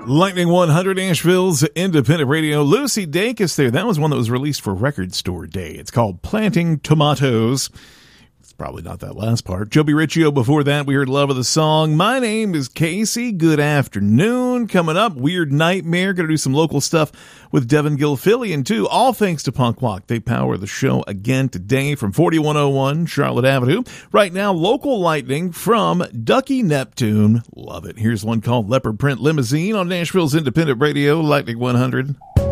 Lightning 100, Asheville's independent radio. Lucy Dacus there. That was one that was released for Record Store Day. It's called Planting Tomatoes. It's probably not that last part. Joby Riccio before that. We heard Love of the Song. My name is Casey. Good afternoon. Coming up, Weird Nightmare. Going to do some local stuff with Devin Gilfillian, too. All thanks to Punk Walk. They power the show again today from 4101 Charlotte Avenue. Right now, local lightning from Ducky Neptune. Love it. Here's one called Leopard Print Limousine on Nashville's independent radio, Lightning 100.